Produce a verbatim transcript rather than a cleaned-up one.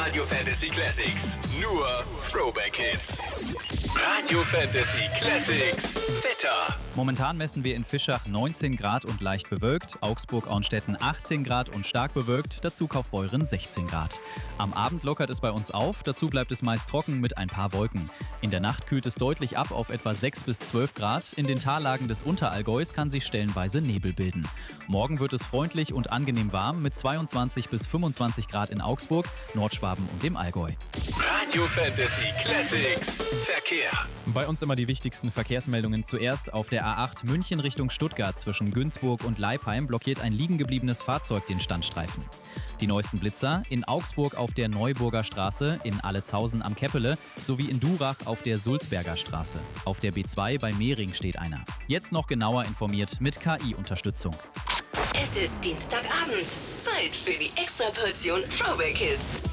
Radio Fantasy Classics. Nur Throwback Hits. Radio Fantasy Classics. Wetter. Momentan messen wir in Fischach neunzehn Grad und leicht bewölkt, Augsburg-Arnstetten achtzehn Grad und stark bewölkt, dazu Kaufbeuren sechzehn Grad. Am Abend lockert es bei uns auf, dazu bleibt es meist trocken mit ein paar Wolken. In der Nacht kühlt es deutlich ab auf etwa sechs bis zwölf Grad. In den Tallagen des Unterallgäus kann sich stellenweise Nebel bilden. Morgen wird es freundlich und angenehm warm mit zweiundzwanzig bis fünfundzwanzig Grad in Augsburg, Nordschwaben und dem Allgäu. Radio Fantasy Classics. Verkehr. Bei uns immer die wichtigsten Verkehrsmeldungen zuerst. Auf der A acht München Richtung Stuttgart zwischen Günzburg und Leipheim blockiert ein liegengebliebenes Fahrzeug den Standstreifen. Die neuesten Blitzer in Augsburg auf der Neuburger Straße, in Allezhausen am Keppele sowie in Durach auf der Sulzberger Straße. Auf der B zwei bei Mehring steht einer. Jetzt noch genauer informiert mit K I-Unterstützung. Es ist Dienstagabend. Zeit für die Extraportion Throwback Hits.